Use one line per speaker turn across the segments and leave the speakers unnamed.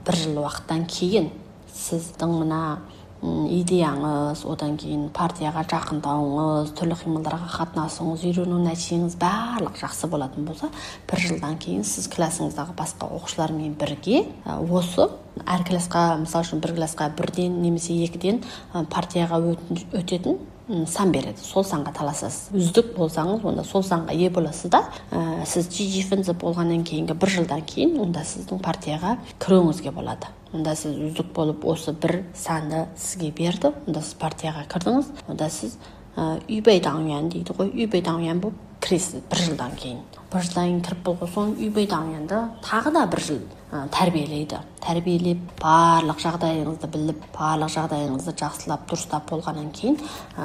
бір жыл уақыттан кейін сіздің мына идеяңыз, одан кейін партияға жақындауыңыз, түрлі қимылдарға қатынасуыңыз, үйрену нәтижеңіз барлық жақсы болатын болса, бір жылдан кейін сіз классыңыздағы басқа оқушылармен бірге осы әр классқа, мысалы үшін бір классқа бірден немесе екіден партияға өтетін сан береді. Сол санға таласасыз. Үздік болсаңыз, онда сол санға ие боласыз да, сіз GG болғаннан кейінгі бір жылдан кейін, онда сіздің партияға кіруіңізге болады. Онда сіз үздік болып осы бір санды сізге берді, онда сіз партияға кірдіңіз, онда сіз үйбейдаңян дейді ғой, үйбейдаңян болып кіресіз бір жылдан кейін. Бір жылдан кейін кіріп болған соң үйбейдаңянды тағы да бір жыл тәрбиелейді. Тәрбиелеп, барлық жағдайыңызды біліп, барлық жағдайыңызды жақсылап, дұрыстап болғаннан кейін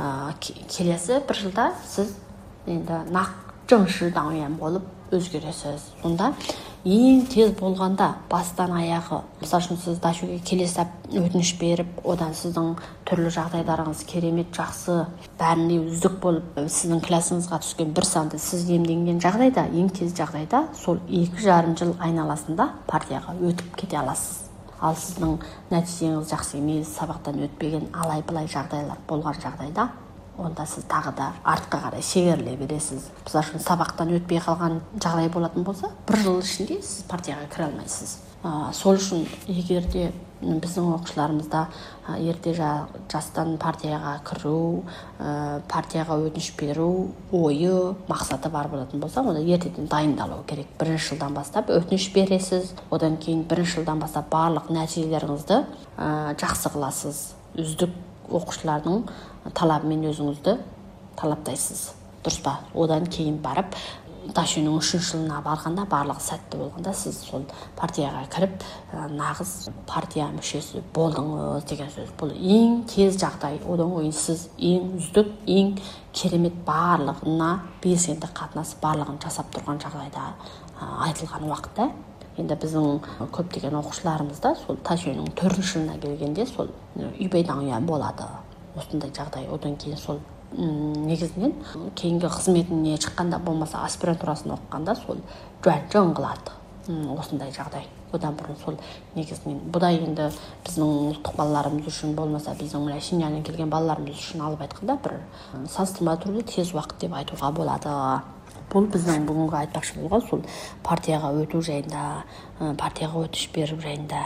келесі бір жылда сіз енді нақ жыңшы даңян болып өзгересіз. Сонда ең тез болғанда бастан аяғы, мысалы үшін сіз дашуге келесі өтініш беріп, одан сіздің түрлі жағдайларыңыз керемет жақсы, бәріне үздік болып, сіздің классыңызға түскен бір санды сіз иемденген жағдайда, ең тез жағдайда сол 2,5 жыл айналасында партияға өтіп кете аласыз. Ал сіздің нәтижеңіз жақсы емес, сабақтан өтпеген алай-былай жағдайлар болған жағдайда, онда сіз тағы да артқа қарай шегеріле бересіз. Мысалы үшін сабақтан өтпей қалған жағдай болатын болса, бір жыл ішінде сіз партияға кіре алмайсыз. Сол үшін егер де біздің оқушыларымызда ерте жастан партияға кіру, партияға өтініш беру ойы, мақсаты бар болатын болса, онда ертеден дайындалу керек. Бірінші жылдан бастап өтініш бересіз, одан кейін бірінші жылдан бастап барлық нәтижелеріңізді жақсы қыласыз. Үздік оқушылардың талабымен өзіңізді талаптайсыз. Дұрыс па? Одан кейін барып, дашуның 3-ші жылына барғанда, барлығы сәтті болғанда, сіз сол партияға кіріп, нағыз партия мүшесі болдыңыз деген сөз. Бұл ең тез жағдай. Одан кейін сіз ең үздік, ең керемет барлығына белсенді қатынасып, барлығын жасап тұрған жағдайда айтылған уақытта. Енді біздің көптеген оқушыларымызда сол дашуның 4-ші жылына келгенде сол үйбейдаңя болады. Осындай жағдай. Одан кейін сол негізінен кейінгі қызметіне шыққанда, болмаса аспирантурасын оқығанда сол жөн қылады. Осындай жағдай. Одан бұрын сол негізінен бұдай енді біздің ұлттық балаларымыз үшін, болмаса біздің Шиняннан келген балаларымыз үшін алып айтқанда бір салыстырма түрде тез уақыт деп айтуға болады. Бұл біздің бүгінгі айтпақшы болған сол партияға өту жайында, партияға өтініш беру жайында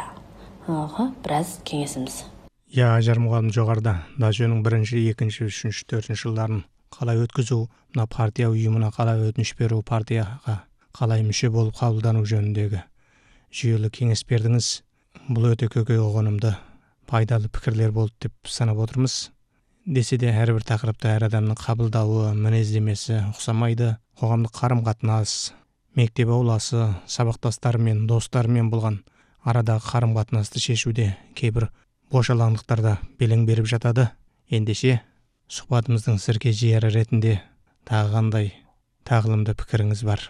біраз кеңесіміз.
Ажар мұғалім жоғарыда дашуның 1-ші, 2-ші, 3-ші, 4-ші жылдарын қалай өткізу, мына партия ұйымына қалай өтініш беру, партияға қалай мүше болып қабылдану жөніндегі жүйелі кеңес бердіңіз. Бұл өте көкей ұғынымды, пайдалы пікірлер болды деп санап отырмыз. Десе де әрбір тақырыпта әр адамның қабылдауы, мінездемесі ұқсамайды. Қоғамдық қарым-қатынас, мектеп ауласы, сабақтастарымен, достарымен болған арадағы қарым-қатынасты шешуде кейбір бошалаңдықтарда белең беріп жатады. Ендеше сұхбатымыздың сірке жияры ретінде тағы қандай тағылымды пікіріңіз бар?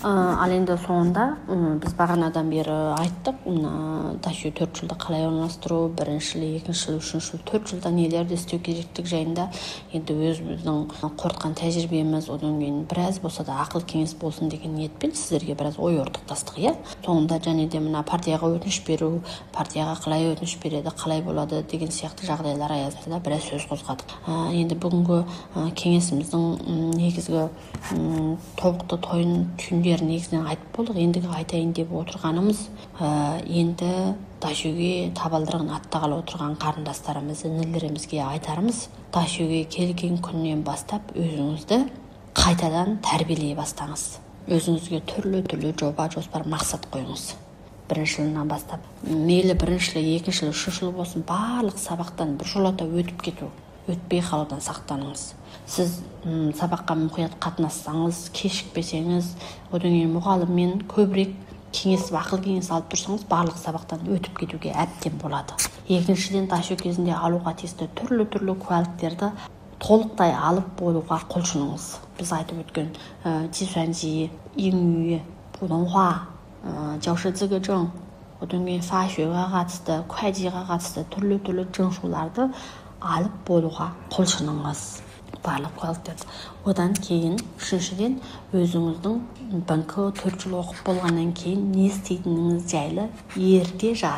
Ал енді соңында біз бағанадан бері айттық, дашу 4 жылды қалай орналастыру, 1-ші жыл, 2-ші жыл, 3-ші жыл, 4 жылда нелерді істеу керектік жайында енді өзіміздің қорытқан тәжірибеміз, одан кейін біраз болса да ақыл кеңес болсын деген ниетпен сіздерге біраз ой ортақтастық, иә. Соңында және де мына партияға өтініш беру, партияға қалай өтініш береді, қалай болады деген сияқты жағдайлар аясында біраз сөз қозғадық. Енді бүгінгі кеңесіміздің негізгі тобықты тойын түйіндерін негізінен айтып болдық. Ендігі айтайын деп отырғанымыз, енді дашуге табалдырығын аттағалы отырған қарындастарымыз, інілерімізге айтарымыз, дашуге келген күннен бастап өзіңізді қайтадан тәрбиелей бастаңыз. Өзіңізге түрлі жоба, жоспар, мақсат қойыңыз. 1-ші жылынан бастап, мейлі 1-ші жыл, 2-ші жыл, 3-ші жыл болсын, барлық сабақтан біржолата өтіп кету, өтпей қалудан сақтаныңыз. Сіз сабаққа мұқият қатынассаңыз, кешікпесеңіз, одан кейін мұғаліммен көбірек кеңесіп, ақыл кеңес алып тұрсаңыз, барлық сабақтан өтіп кетуге әбден болады. Екіншіден, дашу кезінде алуға тиісті түрлі куәліктерді толықтай алып болуға құлшыныңыз. Біз айтып өткен Жишуанжи, Инюй, Пудонхуа, Жаушыцзығы жың, одан кейін фашуға қатысты, куәдиға қатысты түрлі жыңшуларды алып болуға құлшыныңыз. Барлық куәліктерді. Одан кейін, үшіншіден, өзіңіздің 4 жыл оқып болғаннан кейін не істейтініңіз жайлы ерте